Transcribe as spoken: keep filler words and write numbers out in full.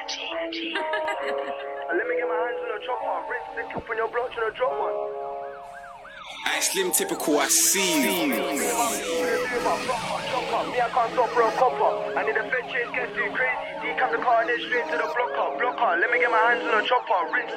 Let me get my hands on a chopper. Rinse the cup on your block to the drop one. I slim typical, I see you. Me, I can't stop for a copper. I need a fed chase, get too crazy. Decam the car and then straight to the blocker. Blocker, let me get my hands on a chopper. Rinse